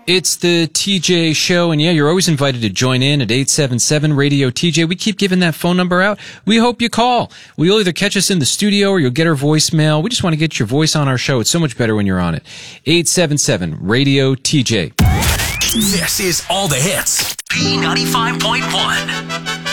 It's the TJ Show, and yeah, you're always invited to join in at 877-RADIO-TJ. We keep giving that phone number out. We hope you call. You'll either catch us in the studio or you'll get our voicemail. We just want to get your voice on our show. It's so much better when you're on it. 877-RADIO-TJ. This is All the Hits. B95.1.